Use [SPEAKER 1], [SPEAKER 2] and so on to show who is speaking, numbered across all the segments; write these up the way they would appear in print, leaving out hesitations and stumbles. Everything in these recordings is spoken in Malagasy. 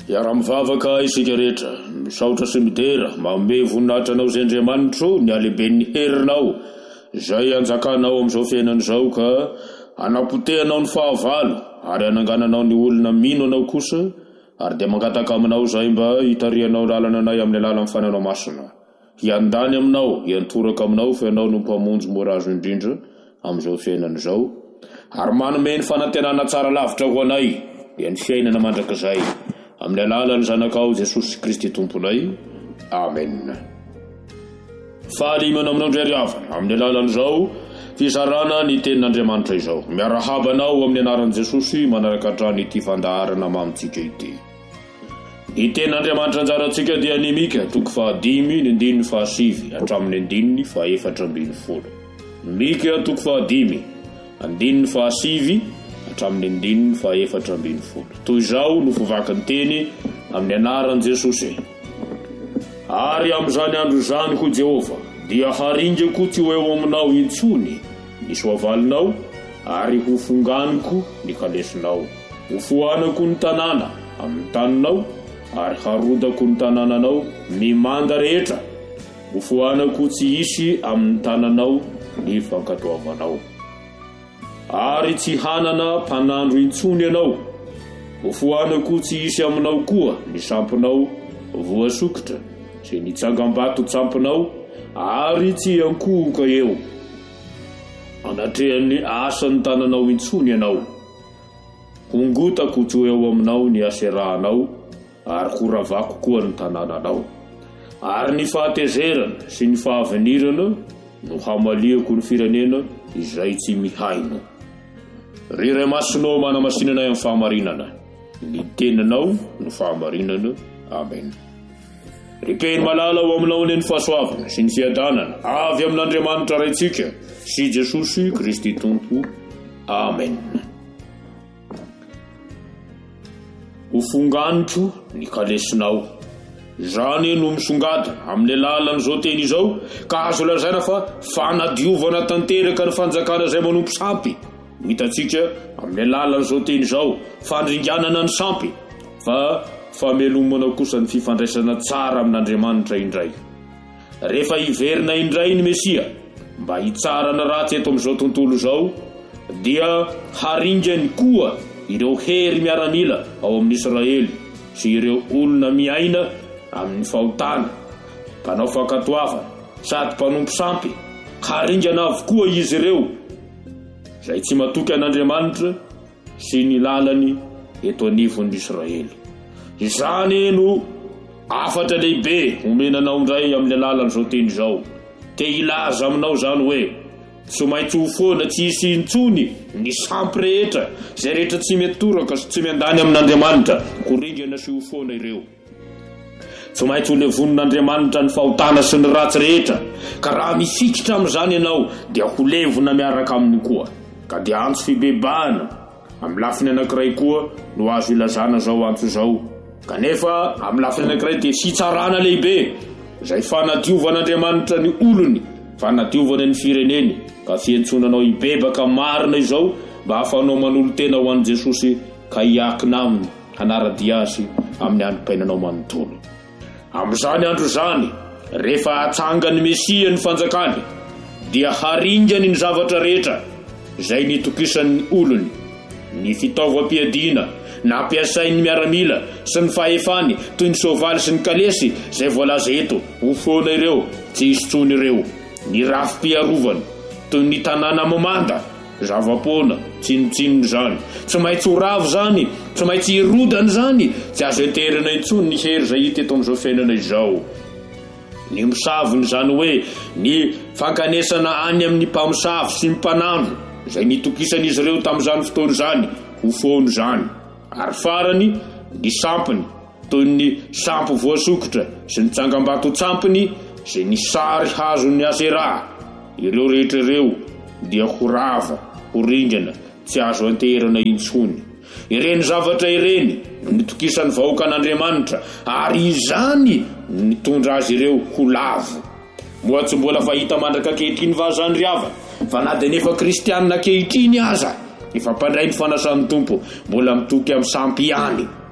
[SPEAKER 1] Yaramvavaka isika rehetra misaotra sy midera manome voninahitra anao zay Andriamanitro ny alehiben'ny herinao izay anjakanao amin'izao fiainan'izao ka anapotehanao ny fahavalo ary anangananao ny olona mino anao kosa ary dia mangataka aminao zay mba hitarihanao lalana anay amin'ny alalan'ny fananao masina hiandany aminao hiantoraka aminao fa ianao no mpamonjy mora azo indrindra amin'izao fiainan'izao ary manome ny fanantenana tsara lavitra ho anay dia ny fiainana mandrakizay amin'ny alalan'ny zanakao Jesosy Kristy tomponay. Amen. Fahalimana aminao indray riavana amin'ny alalan'izao fizarana ny tenin'Andriamanitra izao miarahabanao amin'ny anaran'i Jesosy manaraka hatrany ity fandaharana mamintsika ity. Ny tenin'Andriamanitra anjarantsika dia ny Mika 5:7 hatramin'ny 4:12. Mika 5:7 hatramin'ny 4:12. Toy izao no fovakan'ny teny amin'ny anaran'i Jesosy. Ary amin'izany andro izany ho Jehova dia haringako tsy ho eo aminao intsony ny soavalinao ary ho fonganiko ny kalesinao. Ho fohanako ny tanàna amin'ny taninao ary harodako ny tanànanao mimanda rehetra. Ho fohanako tsy hisy amin'ny tananao ny fankatoavanao. Ary tsy hanana mpanandro intsony ianao. Ho fohanako tsy hisy aminao koa ny sampinao voasokitra sy ny tsangam-bato tsampinao ary tsy ankohoka eo. Anatrehan'ny asan'ny tananao intsony ianao. Hongotako tsy eo aminao ny aserahanao ary horavako koa ny tanànanao. Ary ny fahatezerana sy ny fahavenirana no hamaliako ny firenena izay tsy mihaino. Riray masinao manamasinanay amin'ny fahamarinana. Ny teninao no fahamarinana. Amen. Ripeny malala ho aminao ny fahasoavana sy ny fiadanana avy amin'Andriamanitra raitsika sy Jesosy Kristy Tompo. Amen. Ho fonganitro ny kalesinao. Zany no misongadina amin'ny alalan'izao teny izao ka azo lazaina fa fanadiovana tanteraka ny fanjakana izay manompo sampy. Hitantsika amin'ny alalan'izao teny izao fandringanana ny sampy fa famelomana kosa ny fifandraisana tsara amin'Andriamanitra indray. Rehefa hiverina indray ny Mesia mba hitsarana ratsy eto amin'izao tontolo izao dia haringany koa ireo hery miaramila ao amin'ny Israely sy ireo olona miaina amin'ny fahotana, mpanao fankatoavana sady mpanompo sampy. Haringana avokoa izy ireo izay tsy matoky an'Andriamanitra sy ny lalany eto anivon'ny Israely. Izany no afatra lehibe omenanao indray amin'ny alalan'izao teny izao. Te ilaza aminao zany hoe tsy maintsy ho foana tsy hisy intsony ny sampy rehetra izay rehetra tsy metoraka sy tsy miandany amin'Andriamanitra koringana sy ho foana ireo. Tsy maintsy ho levon'Andriamanitra ny fahotana sy ny ratsy rehetra ka raha mifikitra amin'izany ianao dia ho levona miaraka aminy koa ka dia antso fibebahana amin'ny lafiny anankiray koa no azo ilazana zao antso zao. Kanefa amin'ny lafiny anankiray dia fitsarana lehibe izay fanadiovan'Andriamanitra ny olony, fanadiovana ny fireneny ka fiantsonanao hibebaka marina izao mba hafanao manolo tena ho an'i Jesosy ka hiakina aminy hanaradia azy amin'ny androm-painanao manontolo. Amin'izany andro zany rehefa hatsanga ny Mesia ny fanjakany dia haringany ny zavatra rehetra izay nitokisan'ny olony, ny fitaovam-piadiana nampiasain'ny miaramila sy ny fahefany toy ny soavaly sy ny kalesy izay voalaza eto. Ho foana ireo tsy hisy tsony ireo. Ny rafi-piarovana toy ny tanàna mamanda zava-pona tsinotsinony zany tsy maintsy ho ravo zany, tsy maintsy hirodana zany, tsy azo enterina intsony ny hery izay hita eto amin'izao fiainana izao. Ny misavony zany hoe ny fankanesana any amin'ny mpamosavy sy ny mpanandro izay nitokisan'izy ireo tamin'izany fotoana izany ho fono zany. Ary farany ny sampiny toy ny sampy voasokitra sy ny tsangam-bato tsampiny sy ny sary hazon'ny asera. Ireo rehetra ireo dia ho rava, ho ringana, tsy azo anterana intsony. Ireny zavatra ireny nitokisan'ny vahoaka an'Andriamanitra ary izany nitondra azy ireo ho lavo. Moa tsy mbola fahita mandraka ankehitriny va zany riava fa na dia nefa kristianina ankehitriny aza efa mpandray ny fanasan'ny Tompo mbola mitoky amin'ny sampy ihany.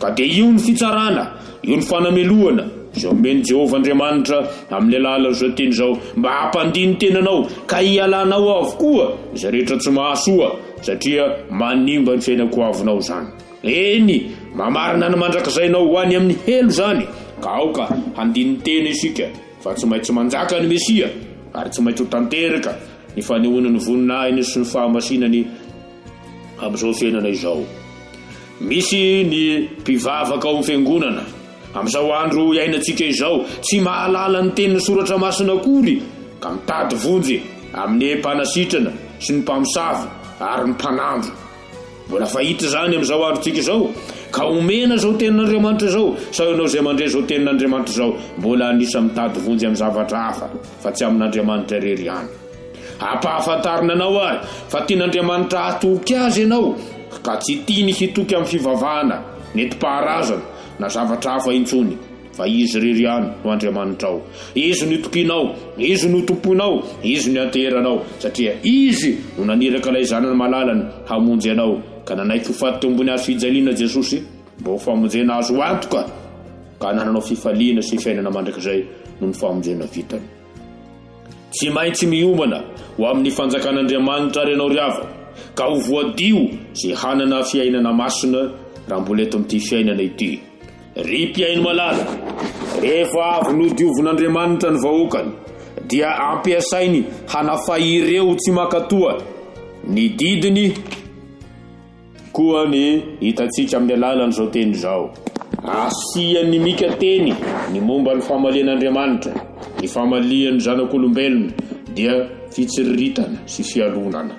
[SPEAKER 1] ka dia io ny fitsarana, io ny fanamelohana izao omeny Jehovah Andriamanitra amin'ny alalan'izao teny izao, mba hampandiny tenanao ka hialanao avokoa izay rehetra tsy mahasoa, satria manimba ny fiainako avinao zany. Eny mamarina ny mandrakizainao ho any amin'ny helo zany, ka aoka handiny tena isika fa tsy maintsy manjaka ny Mesia ary tsy maintsy ho tanteraka ny fanehoana ny voninahiny sy ny fahamasinany amin'izao fiainana izao. Misy ny mpivavaka ao amin'ny fiangonana amin'izao andro iainantsika izao tsy mahalala ny tenin'ny soratra masina akory, ka mitady vonjy amin'ny mpanasitrana sy ny mpamosavy ary ny mpanandro. Mbola fahita zany amin'izao androntsika izao, ka omena zao tenin'Andriamanitra zao, sao ianao izay mandray zao tenin'Andriamanitra zao mbola anisa mitady vonjy amin'ny zavatra hafa fa tsy amin'Andriamanitra irery ihany. Ampahafantarina anao ary fa tian'Andriamanitra hatoky azy ianao, ka tsy tiany hitoky amin'ny fivavahana, nentim-paharazana na zavatra hafa intsony, fa izy irery ihany no Andriamanitra ao. Izy no itokinao, izy no tomponao, izy no ateranao, satria izy no naniraka ilay zanany malalany hamonjy anao, ka nanaiky ho faty ambony hazo fijaliana Jesosy mba ho famonjena azo antoka, ka nananao fifaliana sy fiainana mandrakizay no ny famonjena vitany. Tsy maintsy miomana ho amin'ny fanjakan'Andriamanitra ary ianao riava, ka ho voadio sy hanana fiainana masina raha mbola eto amin'ity fiainana ity. Ry mpiaino malala, rehefa avy nodiovin'Andriamanitra ny vahoakany, dia ampiasainy hanafay ireo tsy makatoa. Ny didiny koa ny hitantsika amin'ny alalan'izao teny izao. Asiany mika teny ny momba ny famalian'Andriamanitra, ny famalian'ny zanak'olombelona dia fitsiriritana sy fialonana.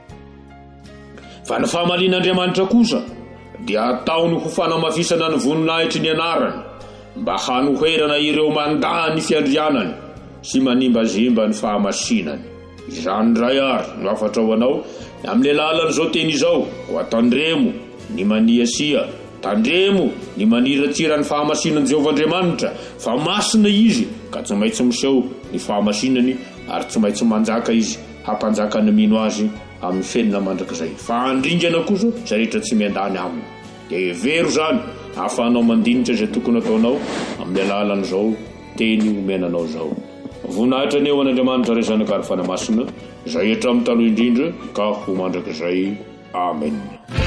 [SPEAKER 1] Fa ny famalian'Andriamanitra kosa dia ataony ho fanamafisana ny voninahitry ny anarany, mba hanoherana ireo mandà ny fiandrianany sy manimbazimba ny fahamasinany. Izany ndray ary no afatra ho anao amin'ny alalan'izao teny izao, ho atandremo ny maniasia, tandremo ny maniratsira ny fahamasinan'i Jehovah Andriamanitra, fa masina izy ka tsy maintsy miseho ny fahamasinany ary tsy maintsy manjaka izy hampanjaka ny mino azy amin'ny fiainana mandrakizay. Fa andringana kosa izay rehetra tsy miandany aminy. Dia vero zany ahafahanao mandinitra izay tokony ataonao amin'ny alalan'izao teny omenanao izao. Voninahitra ny eo an'Andriamanitra ry zanaka ary fanamasina, izay etra amin'ny taloha indrindra ka ho mandrakizay. Amen.